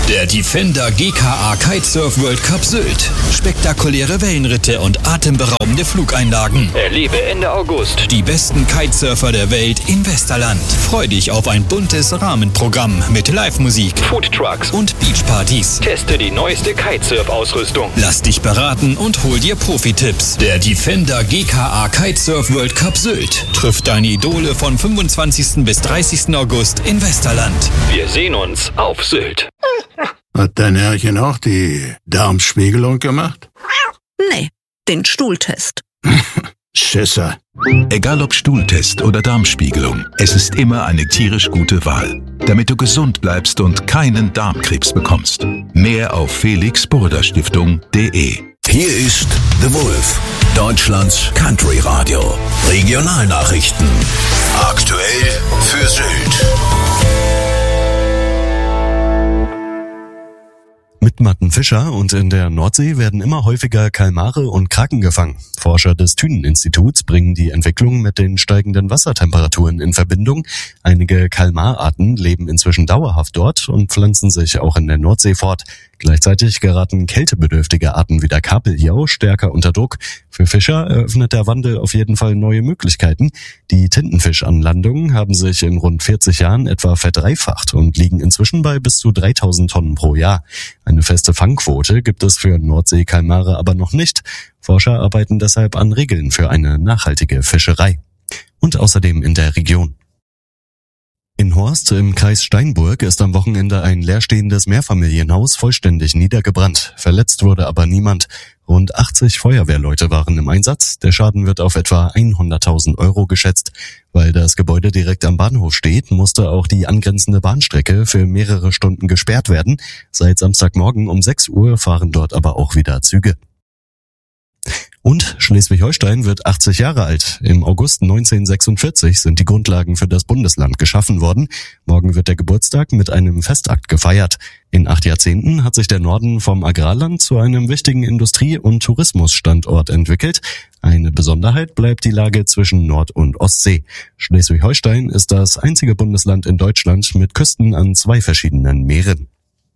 Der Defender GKA Kitesurf World Cup Sylt. Spektakuläre Wellenritte und atemberaubende Flugeinlagen. Erlebe Ende August Die besten Kitesurfer der Welt in Westerland. Freu dich auf ein buntes Rahmenprogramm mit Live-Musik, Foodtrucks und Beachpartys. Teste die neueste Kitesurf-Ausrüstung. Lass dich beraten und hol dir Profi-Tipps. Der Defender GKA Kitesurf World Cup Sylt trifft deine Idole von 25. bis 30. August in Westerland. Wir sehen uns auf Sylt. Hat dein Herrchen auch die Darmspiegelung gemacht? Nee, den Stuhltest. Schisser. Egal ob Stuhltest oder Darmspiegelung, es ist immer eine tierisch gute Wahl, damit du gesund bleibst und keinen Darmkrebs bekommst. Mehr auf felixburda-stiftung.de. Hier ist The Wolf, Deutschlands Country Radio. Regionalnachrichten. Aktuell für Sylt. Mit Mattenfischer und in der Nordsee werden immer häufiger Kalmare und Kraken gefangen. Forscher des Thünen-Instituts bringen die Entwicklung mit den steigenden Wassertemperaturen in Verbindung. Einige Kalmararten leben inzwischen dauerhaft dort und pflanzen sich auch in der Nordsee fort. Gleichzeitig geraten kältebedürftige Arten wie der Kabeljau stärker unter Druck. Für Fischer eröffnet der Wandel auf jeden Fall neue Möglichkeiten. Die Tintenfischanlandungen haben sich in rund 40 Jahren etwa verdreifacht und liegen inzwischen bei bis zu 3000 Tonnen pro Jahr. Eine feste Fangquote gibt es für Nordseekalmare aber noch nicht. Forscher arbeiten deshalb an Regeln für eine nachhaltige Fischerei. Und außerdem in der Region. In Horst im Kreis Steinburg ist am Wochenende ein leerstehendes Mehrfamilienhaus vollständig niedergebrannt. Verletzt wurde aber niemand. Rund 80 Feuerwehrleute waren im Einsatz. Der Schaden wird auf etwa 100.000 € geschätzt. Weil das Gebäude direkt am Bahnhof steht, musste auch die angrenzende Bahnstrecke für mehrere Stunden gesperrt werden. Seit Samstagmorgen um 6 Uhr fahren dort aber auch wieder Züge. Und Schleswig-Holstein wird 80 Jahre alt. Im August 1946 sind die Grundlagen für das Bundesland geschaffen worden. Morgen wird der Geburtstag mit einem Festakt gefeiert. In 8 Jahrzehnten hat sich der Norden vom Agrarland zu einem wichtigen Industrie- und Tourismusstandort entwickelt. Eine Besonderheit bleibt die Lage zwischen Nord- und Ostsee. Schleswig-Holstein ist das einzige Bundesland in Deutschland mit Küsten an 2 verschiedenen Meeren.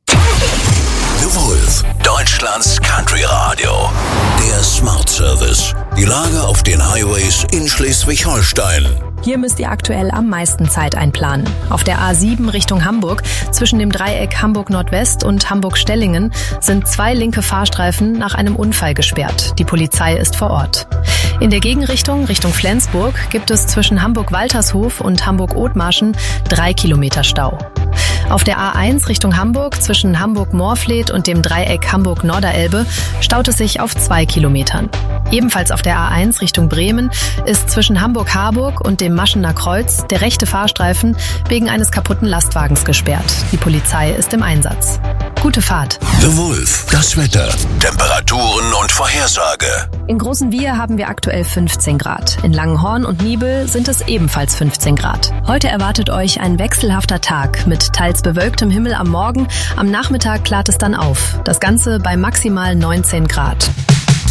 The Wolf, Deutschlands Country Radio. Der Smart Service. Die Lage auf den Highways in Schleswig-Holstein. Hier müsst ihr aktuell am meisten Zeit einplanen. Auf der A7 Richtung Hamburg, zwischen dem Dreieck Hamburg-Nordwest und Hamburg-Stellingen, sind 2 linke Fahrstreifen nach einem Unfall gesperrt. Die Polizei ist vor Ort. In der Gegenrichtung, Richtung Flensburg, gibt es zwischen Hamburg-Waltershof und Hamburg-Othmarschen 3 Kilometer Stau. Auf der A1 Richtung Hamburg, zwischen Hamburg-Moorfleet und dem Dreieck Hamburg-Norderelbe, staut es sich auf 2 Kilometern. Ebenfalls auf der A1 Richtung Bremen ist zwischen Hamburg-Harburg und dem Maschener Kreuz der rechte Fahrstreifen wegen eines kaputten Lastwagens gesperrt. Die Polizei ist im Einsatz. Gute Fahrt. The Wolf, das Wetter, Temperaturen und Vorhersage. In Großenwiehe haben wir aktuell 15 Grad. In Langenhorn und Niebel sind es ebenfalls 15 Grad. Heute erwartet euch ein wechselhafter Tag mit teils bewölktem Himmel am Morgen. Am Nachmittag klart es dann auf. Das Ganze bei maximal 19 Grad.